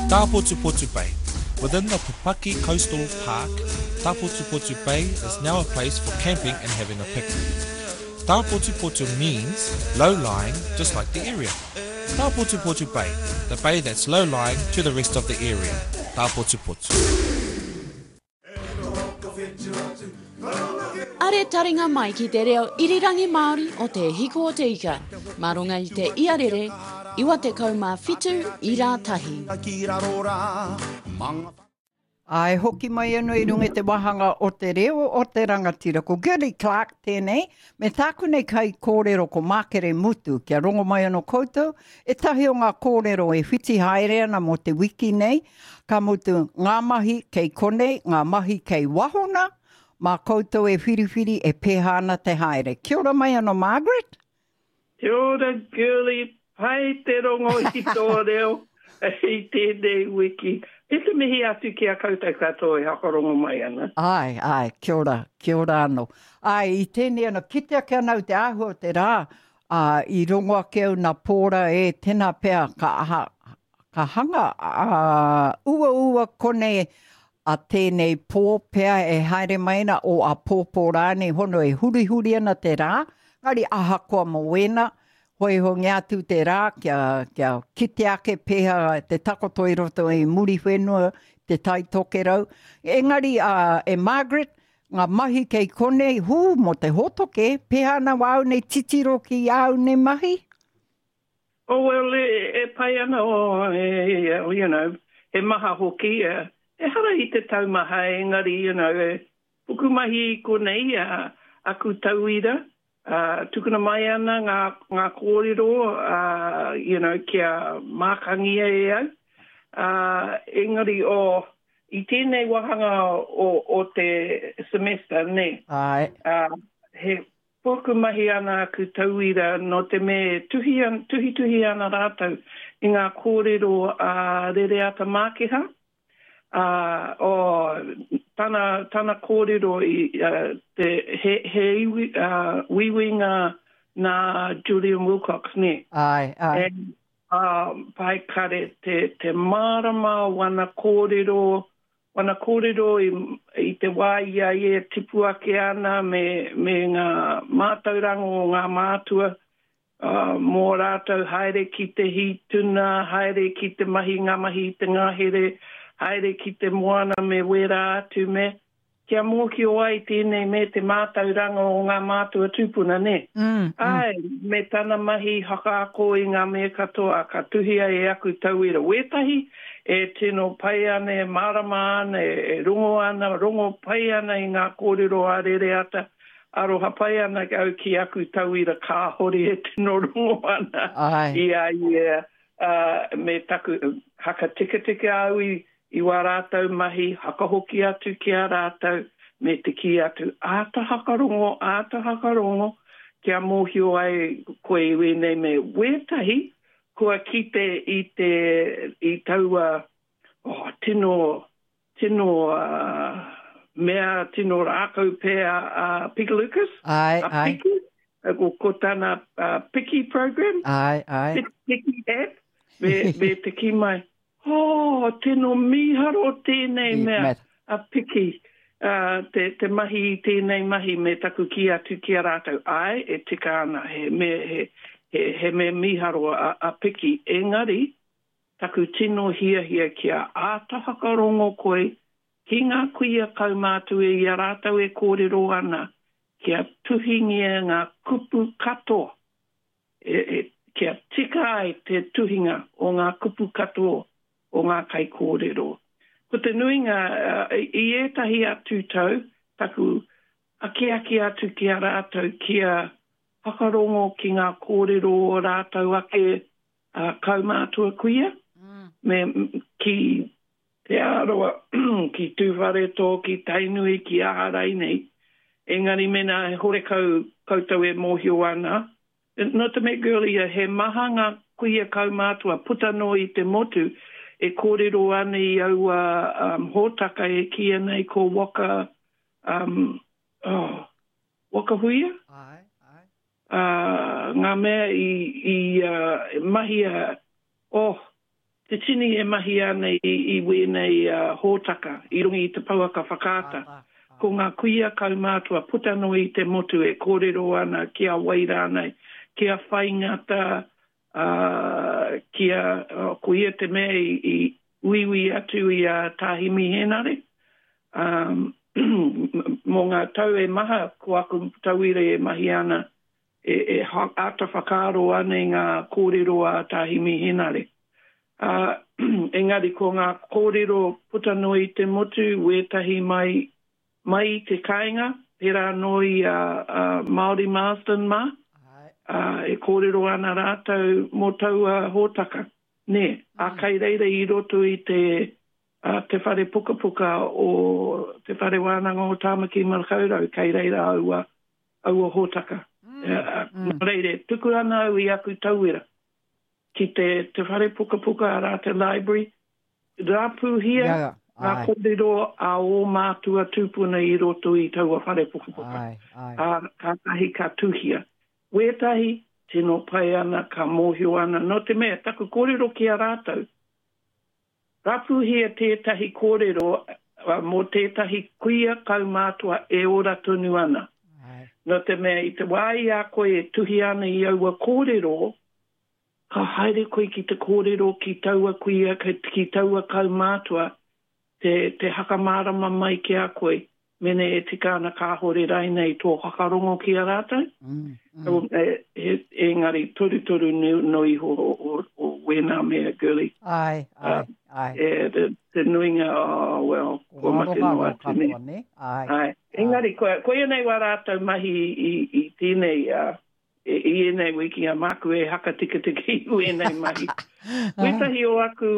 Tapotupotu Bay. Within the Pupaki Coastal Park, Tapotupotu Bay is now a place for camping and having a picnic. Tapotupotu means low-lying, just like the area. Tapotupotu Bay, the bay that's low-lying to the rest of the area. Tapotupotu. Are taringa mai ki te reo irirangi Māori o te hiko o te ika. Marunga i te iarere, iwa te kaumawhitu i rātahi. Ai hoki mai anu I runga te wahanga o te reo o te rangatira. Ko Gary Clark tēnei, me tāku nei kai kōrero ko Mākere Mutu kia rongo mai anu koutou. E tahi o ngā kōrero e whiti haere ana mo te wiki nei. Ka mutu ngā mahi kei konei, ngā mahi kei wahona. Mā koutou e whiriwhiri e pēhana te haere. Kia ora mai anu Margaret? Kia ora, girlie. Pai te rongo I tō reo I tēnei wiki. E te mihi atu ki a koutou katoa I hakarongo mai ana. Ai, kia ora anō. Ai, I tēnei ana, kitea kia nau te āhua te rā, I rongo ake au nā pōra e tēnā pēr ka hanga ua kone a tēnei pō pēr e haere maina o a pōpōrāne hono e huri ana te rā, ngari aha koa mo wena, hoi ho ngā tū te rā, kia kite ake pēha te takoto I roto I muri whenua, te tai toke rau. Engari e Margaret, ngā mahi kei konei, mo te hotoke, pēha na wau nei titiro ki au nei mahi? Oh, well, e pai ana o, you know, he maha hoki, e hara I te taumaha, engari, you know, pukumahi konei, aku tauira, tukuna mai ana ngā kōrero, you know, kia mākangia e au. Engari I tēnei wahanga o te semester, ne? Ai. He pukumahi ana aku tauira no te me tuhi ana rātou I ngā kōrero rere ata mākeha. O tana kōrero I he iwi ngā Julian Wilcox, ne? Ai. And pai kare te marama wana kōrero I te waia e tipu ake ana me ngā mātaurango o ngā mātua mō rātou haere ki te hituna, haere ki te mahi ngā mahi te ngahere, haere ki te moana me wera atu me. Kia mōki o ai tēnei me te mātauranga o ngā mātua tūpuna, ne? Ai, me tana mahi hakaako I ngā mea katoa, ka tuhia e aku tauira wetahi, e tino pai ana, e marama ana, e rongo pai ana I ngā kōrero a rere ata, aroha pai ana au ki aku tauira kāhori e tino rongo ana. Ai. Me taku haka tika au I wā rātou mahi, hakahoki atu ki a rātou, me te ki atu, āta hakarongo, kia mōhio ai koe I wēnei me wētahi, kua kite I taua tino mea tino rākau pēr Pika Lucas. Ai. Ko tāna Piki program. Ai. Piki app. Me te ki mai. Tino miharo tēnei mea, a Piki, te mahi tēnei mahi me taku ki atu ki a rātou. Ai, e tika ana, he me miharo a Piki. Engari, taku tino hia kia ātahaka rongo koe, ki ngā kuia kaumātu I a rātou e kōrero ana, kia tuhingia ngā kupu katoa. Kia tika ai te tuhinga o ngā kupu katoa. O ngā kai kōrero. Ko te nuinga, I etahi atu tau, taku ake atu ki a rātou kia whakarongo ki ngā kōrero o rātou ake kaumātua kuia. Me ki te aroa, ki tūwhareto, ki tainui, ki aharai nei. Engari mena hore koutou e mōhio ana. No te me girlie, he mahanga kuia kaumātua putano I te motu, e kōrero ana I au hōtaka e kia nei ko waka huia. Ngā mea I mahi te tini e mahi ana i wēnei hōtaka, i rungi i te pauaka whakaata. Ko ngā kuia kaumātua putano i te motu e kōrero ana, kia waira ana, kia whaingata, kia kuia te mea i uiwi atu i a tāhimi henare. Mō ngā tau e maha, ko aku tauire e mahi ana, e ata whakaro ana i ngā kōrero a tāhimi henare. Engari ko ngā kōrero putano i te motu, wētahi mai te kāinga, pera noi Māori Marsden mā, e kōrero ana rātou mō taua hōtaka. Ne, a kai reira i roto i te whare puka puka o te whare wānanga o Tāmaki Marakaurau, kai reira aua hōtaka. Reire, tuku ana au i aku tauira. Ki te whare puka puka a rā te library, rāpū hia, ngā kōrero a o mātua tūpuna i roto i taua whare puka puka. Ka tahi ka tuhia. Wētahi, tino pai ana, ka mōhio ana. No te mea, taku kōrero ki a rātou. Rāpū hia tētahi kōrero mō tētahi kuia kaumātua e ora tonu ana. No te mea, i te wai a koe e tuhi ana i aua kōrero, ka haere koe ki te kōrero ki taua kuia, ki taua kaumātua, te hakamārama mai ki a koe, mene e tika ana ka hore rai nei tō hakarongo ki a rātou. Engari, toru noi ho wēnā mea girly. Ai. Te nuinga, ko mate noa tine. Ai. Engari, koe nei wa rātou mahi i tēnei, i enei wiki a māku e haka tika i enei mahi. Wetahi o aku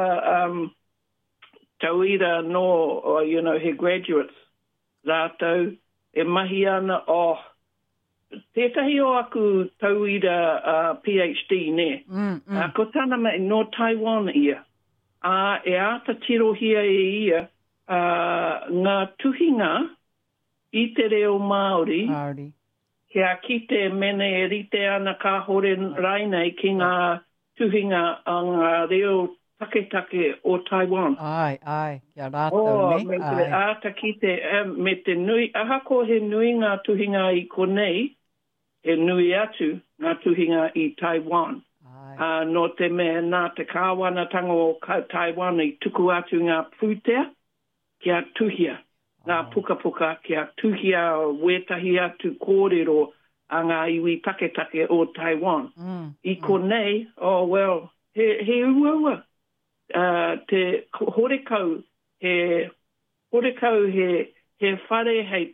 tauira no, he graduates rātou e mahi ana tētahi o aku tauira PhD ne. Ko tāna mai no Taiwan ia. E ata tirohia e ia ngā tuhinga i te reo Māori. Kia kite mene e rite ana ka hore rainei ki ngā tuhinga a ngā reo take o Taiwan. Ai, kia rātou ne. Me ata kite, me te nui, ahako he nui ngā tuhinga i konei, he nui atu ngā tuhinga i Taiwan. No te mea nā te kāwanatanga o Taiwan i tuku atu ngā pūtea, kia tuhia. Ngā puka puka kia tuhia wētahi atu kōrero a ngā iwi take o Taiwan. I konei, he uaua. Te horekau, he whare hei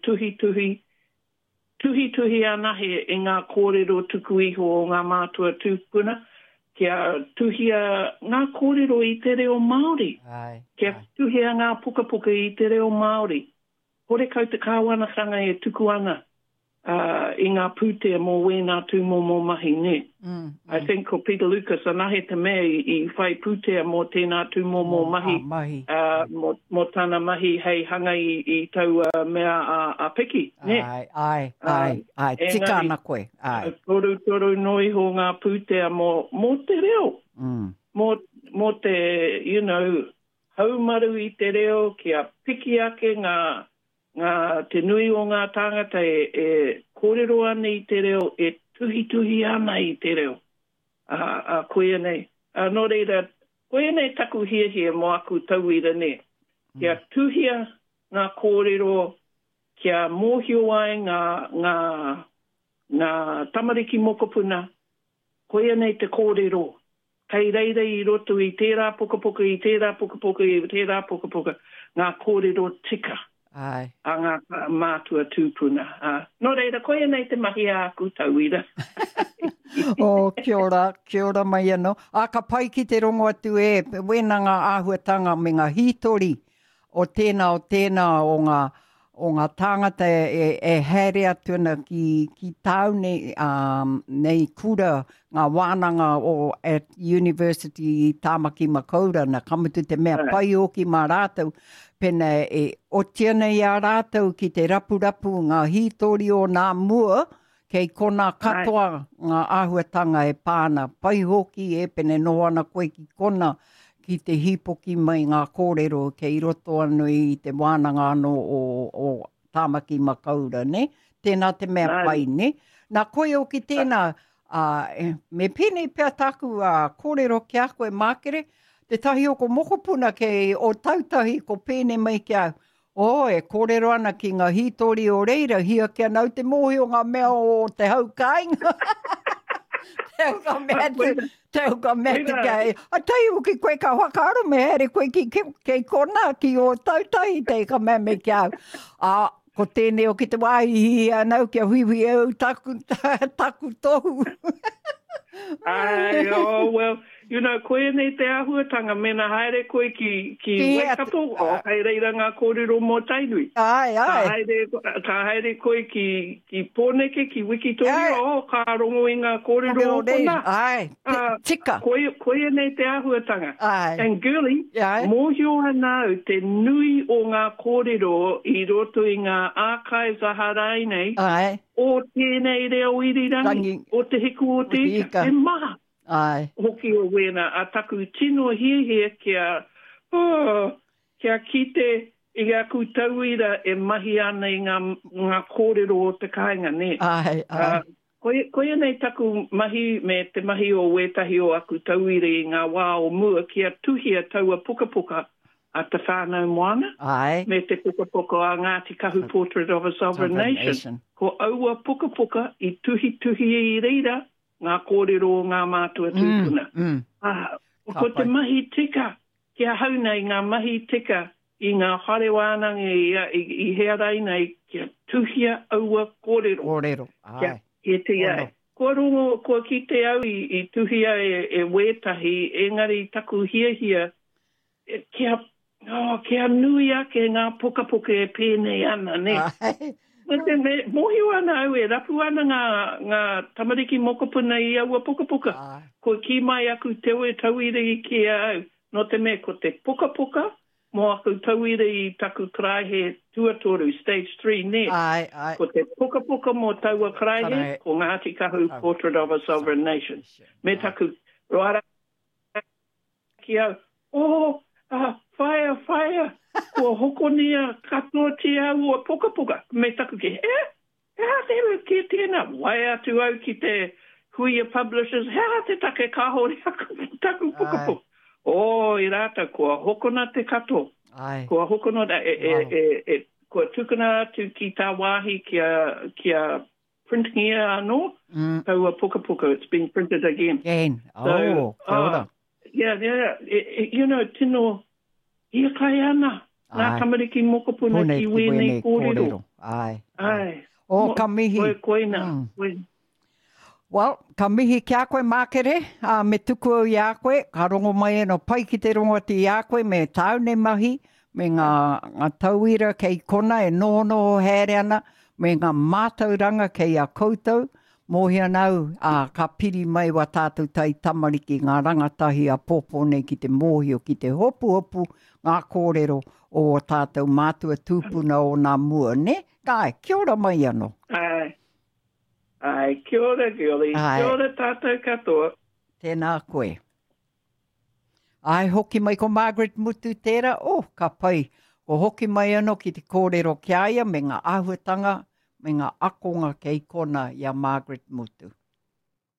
tuhi ana he ngā kōrero tuku iho o ngā mātua tūpuna. Kia tuhia ngā kōrero i te reo Māori. Kia tuhia ngā puka puka i te reo Māori. Hore kau te kāwanatanga e tuku ana i ngā pūtea mō wēnā tū mō mahi ne. I think ko Peter Lucas anahe te mea i whai pūtea mō tēnā tū mō mahi. Mō tāna mahi hei hanga i tau mea a piki. Ai, tika ana koe. Toru noi ho ngā pūtea mō te reo. Mō te, haumaru i te reo, kia piki ake ngā te nui o ngā tāngata e kōrero ana i te reo, e tuhi ana i te reo. Koe nei. Nō reira, koe nei taku hia mo aku tauira ne. Kia tuhia ngā kōrero, kia mōhio ai ngā tamariki mokopuna, koe nei te kōrero. Kei reira i roto i tērā pukapuka, ngā kōrero tika. A ngā mātua tūpuna. Nō reira, koe nei te mahi a aku tauira. Kia ora mai anō. Ka pai ki te rongo atu wēnā ngā āhuatanga me ngā hītori o tēnā o ngā tāngata e here atu ana ki tāu nei kura ngā wānanga at University i Tāmaki Makaurau na kamutu te mea pai oki mā rātou pena o tiana i a rātou ki te rapu ngā hītori o nā mua kei kona katoa ngā āhuatanga e pāna pai hoki pene no ana koe ki kona ki te hipoki mai ngā kōrero kei roto anu i te wānanga anō o Tāmaki Makaurau, ne? Tēnā te mea pai, ne? Nā koe o ki tēnā, me pēnei pēr taku kōrero ki a koe mākere, te tahi o ko mokopuna kei o tautahi ko pēnei mai ki au. E kōrero ana ki ngā hitori o reira, hia kia nau te mohi o ngā mea o te haukainga. Te uka mea te kei. A tai uki koe ka whakaaro me here koe kei kona ki o tautahi te ka mea me ki au. Ko tēnei o ki te waihi anau kia huiwi au taku tohu. Well, koe nei te ahuatanga, mena haere koe ki Waikato, hei reira ngā kōrero mō tainui. Ka haere koe ki Pōneke, ki Wikitori, ka rongo i ngā kōrero o kona. Tika. Koe nei te ahuatanga. And girly, mōhio anau te nui o ngā kōrero i roto i ngā archives a harai nei, o tēnei reo irirangi, o te hiku o te ika, e maha. Hoki o wena, a taku tino hie kia kite i aku tauira e mahi ana i ngā kōrero o te kāinga, ne? Koe nei taku mahi me te mahi o wetahi o aku tauira i ngā wā o mua kia tuhia taua pukapuka a te whānau moana. Me te pukapuka a Ngāti Kahu Portrait of a Sovereign Nation. Ko aua pukapuka i tuhi i reira ngā kōrero o ngā mātua tūpuna. Ko te mahi tika, kia hauna i ngā mahi tika i ngā whare wānanga i hea reinei, kia tuhia aua kōrero. Kōrero, He te ai. Kua rongo, kua ki te au i tuhia e wētahi, engari taku hia, kia nui ake ngā pukapuka e pēnei ana, ne? Mohi ana au e rapu ana ngā tamariki mokopuna i aua pukapuka. Ko ki mai aku te oe tauira i ki au. No te me ko te pukapuka, mo aku tauira i taku kraihe tuatoru, stage 3 ne. Ko te pukapuka mo taua kraihe, ko Ngāti Kahu Portrait of a Sovereign Nation. Me taku roara ki au, whaia, kua hokonia katoa te au o pukapuka. Me taku ki, tewa ki tēnā, wai atu au ki te Huia Publishers, te take kahore taku pukapuka. I rata, kua hokona te kato. Kua hokona, kua tukuna atu ki tā wāhi kia printing ia anō, taua pukapuka, it's being printed again. Kia ora. Tino, ia kai ana. Nā tamariki mokopuna ki wēnei kōrero. Ka mihi. Koina. Well, ka mihi ki a koe mākere, me tuku au i a koe, ka rongo mai no pai ki te rongo ti i a koe, me tāune mahi, me ngā tauira kei kona e noho here ana, me ngā mātauranga kei a koutou, mohi anau ka piri mai wa tātou tai tamariki ngā rangatahi a pōpone ki te mōhio, ki te hopu ngā kōrero o tātou mātua tūpuna o ngā mua, ne? Kai, kia ora mai anō. Kia ora, girlie. Kia ora tātou katoa. Tēnā koe. Hoki mai ko Margaret Mutu tērā. Ka pai. Ko hoki mai anō ki te kōrero ki aia me ngā āhuatanga, me ngā akonga kei kona ia Margaret Mutu.